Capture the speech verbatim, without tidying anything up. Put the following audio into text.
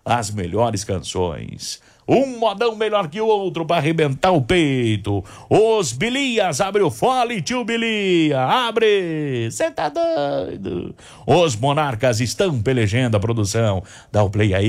as melhores canções. Um modão melhor que o outro para arrebentar o peito. Os Bilias, abre o fole, tio Bilia, abre, cê tá doido. Os Monarcas estão pelejando a produção. Dá o play aí.